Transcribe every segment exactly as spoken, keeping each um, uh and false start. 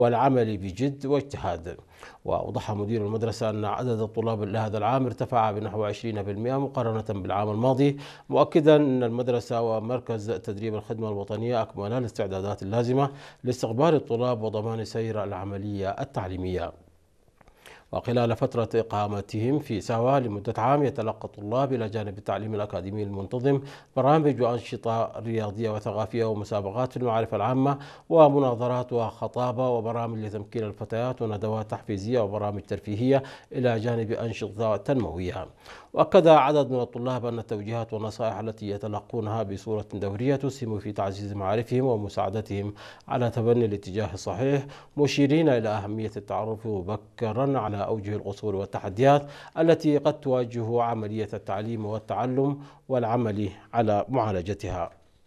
والعمل بجد واجتهاد. وأوضح مدير المدرسة أن عدد الطلاب لهذا العام ارتفع بنحو عشرين بالمئة مقارنة بالعام الماضي، مؤكدا أن المدرسة ومركز تدريب الخدمة الوطنية أكملا الاستعدادات اللازمة لاستقبال الطلاب وضمان سير العملية التعليمية. وخلال فترة إقامتهم في سوا لمدة عام يتلقى الطلاب إلى جانب التعليم الأكاديمي المنتظم برامج وأنشطة رياضية وثقافية ومسابقات في المعارف العامة ومناظرات وخطابة وبرامج لتمكين الفتيات وندوات تحفيزية وبرامج ترفيهية إلى جانب أنشطة تنموية. وأكد عدد من الطلاب أن التوجيهات والنصائح التي يتلقونها بصورة دورية تسهم في تعزيز معارفهم ومساعدتهم على تبني الاتجاه الصحيح، مشيرين إلى أهمية التعرف مبكرا على أوجه القصور والتحديات التي قد تواجه عملية التعليم والتعلم والعمل على معالجتها.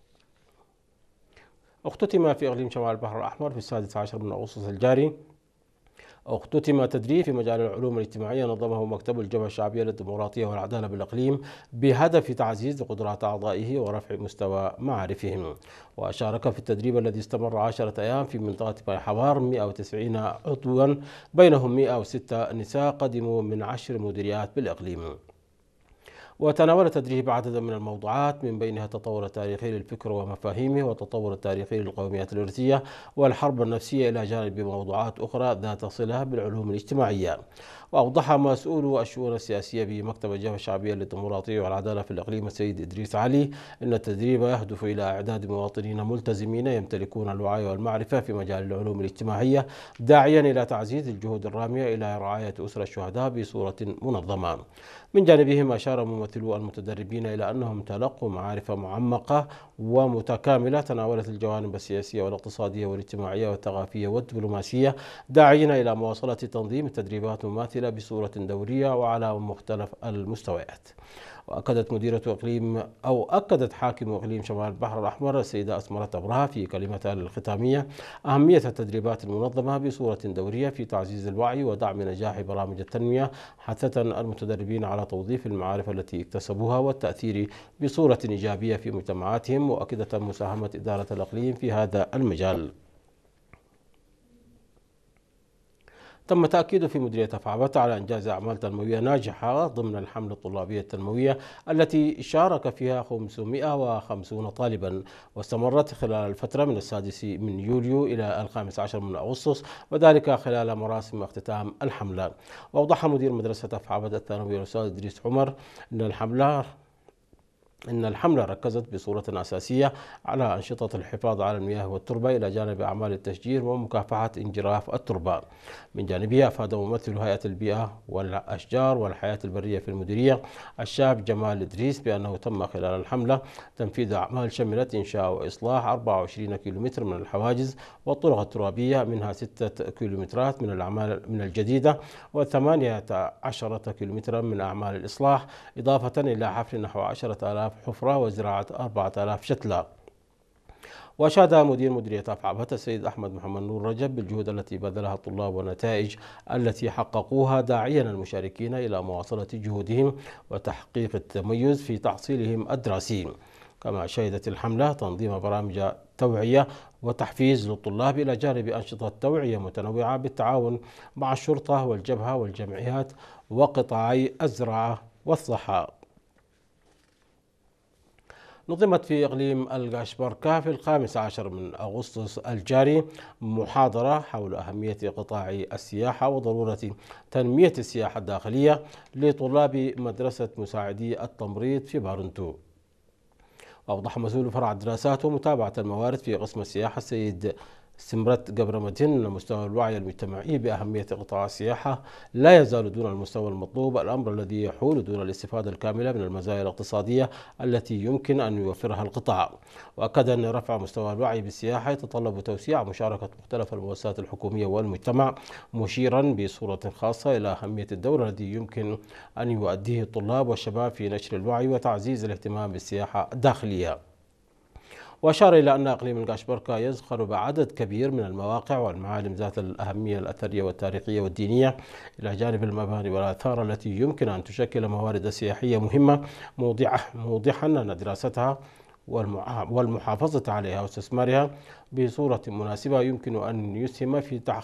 اختتم في إقليم شمال البحر الأحمر في السادس عشر من أغسطس الجاري اختتم تدريب في مجال العلوم الاجتماعية نظمه مكتب الجبهة الشعبية للديمقراطية والعدالة بالإقليم بهدف تعزيز قدرات أعضائه ورفع مستوى معارفهم. وشارك في التدريب الذي استمر عشرة أيام في منطقة باي حوار مئة وتسعين عضوا بينهم مئة وستة نساء قدموا من عشر مديريات بالإقليم. وتناول التدريب عددا من الموضوعات من بينها التطور التاريخي للفكر ومفاهيمه والتطور التاريخي للقوميات الإرثية والحرب النفسية إلى جانب موضوعات أخرى ذات صلة بالعلوم الاجتماعية. وأوضح مسؤول الشؤون السياسية بمكتب الجبهة الشعبية للديمقراطية والعدالة في الإقليم السيد إدريس علي أن التدريب يهدف إلى إعداد مواطنين ملتزمين يمتلكون الوعي والمعرفة في مجال العلوم الاجتماعية، داعيا إلى تعزيز الجهود الرامية إلى رعاية أسر الشهداء بصورة منظمة. من جانبهم أشار ممثلو المتدربين إلى أنهم تلقوا معارف معمقة ومتكاملة تناولت الجوانب السياسية والاقتصادية والاجتماعية والثقافية والدبلوماسية، داعين إلى مواصلة تنظيم تدريبات مماثلة بصورة دورية وعلى مختلف المستويات. وأكدت مديرة إقليم أو أكدت حاكم إقليم شمال البحر الأحمر السيدة أسمرة أبرهة في كلمتها الختامية أهمية التدريبات المنظمة بصورة دورية في تعزيز الوعي ودعم نجاح برامج التنمية، حثت المتدربين على توظيف المعارف التي اكتسبوها والتأثير بصورة إيجابية في مجتمعاتهم، مؤكدة مساهمة إدارة الإقليم في هذا المجال. تم تأكيد في مديرية أفعبت على إنجاز أعمال تنموية ناجحة ضمن الحملة الطلابية التنموية التي شارك فيها خمسمئة وخمسين طالبا، واستمرت خلال الفترة من السادس من يوليو إلى الخامس عشر من أغسطس، وذلك خلال مراسم اختتام الحملة. وأوضح مدير مدرسة أفعبت الثانوية الأستاذ إدريس عمر أن الحملة إن الحملة ركزت بصورة أساسية على أنشطة الحفاظ على المياه والتربة إلى جانب أعمال التشجير ومكافحة انجراف التربة. من جانبه أفاد ممثل هيئة البيئة والأشجار والحياة البرية في المديرية الشاب جمال إدريس بأنه تم خلال الحملة تنفيذ أعمال شملت إنشاء وإصلاح أربعة وعشرين كيلومتر من الحواجز والطرق الترابية، منها ستة كيلومترات من الأعمال من الجديدة وثمانية عشرة كيلومترا من أعمال الإصلاح، إضافة إلى حفر نحو عشرة آلاف حفرة وزراعة أربعة آلاف شتلة. وأشاد مدير مديرية أفعبت السيد أحمد محمد نور رجب بالجهود التي بذلها الطلاب والنتائج التي حققوها، داعيا المشاركين إلى مواصلة جهودهم وتحقيق التميز في تحصيلهم الدراسي. كما شهدت الحملة تنظيم برامج توعية وتحفيز للطلاب إلى جانب أنشطة توعية متنوعة بالتعاون مع الشرطة والجبهة والجمعيات وقطاعي الزراعة والصحة. نظمت في إقليم القاشبركة في الخامس عشر من أغسطس الجاري محاضرة حول أهمية قطاع السياحة وضرورة تنمية السياحة الداخلية لطلاب مدرسة مساعدي التمريض في بارنتو. أوضح مسؤول فرع الدراسات ومتابعة الموارد في قسم السياحة السيد سمرت قبرمتين أن مستوى الوعي المجتمعي بأهمية قطاع السياحة لا يزال دون المستوى المطلوب، الأمر الذي يحول دون الاستفادة الكاملة من المزايا الاقتصادية التي يمكن أن يوفرها القطاع. وأكد أن رفع مستوى الوعي بالسياحة يتطلب توسيع مشاركة مختلف المؤسسات الحكومية والمجتمع، مشيرا بصورة خاصة إلى أهمية الدور الذي يمكن أن يؤديه الطلاب والشباب في نشر الوعي وتعزيز الاهتمام بالسياحة الداخلية. وأشار إلى أن إقليم القاشبركة يزخر بعدد كبير من المواقع والمعالم ذات الأهمية الأثرية والتاريخية والدينية إلى جانب المباني والآثار التي يمكن أن تشكل موارد سياحية مهمة، موضحا أن دراستها والمحافظة عليها واستثمارها بصورة مناسبة يمكن أن يسهم في تحقيق